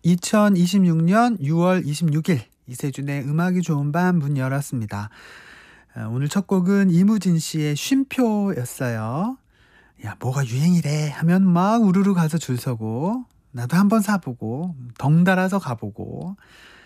2026년 6월 26일 이세준의 음악이 좋은 밤 문 열었습니다. 오늘 첫 곡은 이무진 씨의 쉼표였어요. 야, 뭐가 유행이래 하면 막 우르르 가서 줄 서고 나도 한번 사보고 덩달아서 가보고